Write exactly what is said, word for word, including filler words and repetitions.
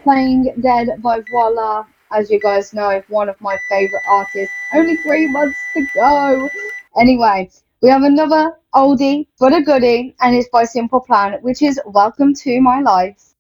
Playing Dead by Voila, as you guys know, one of my favorite artists. Only three months to go. Anyway, we have another oldie but a goodie, and it's by Simple Plan, which is Welcome to My Life.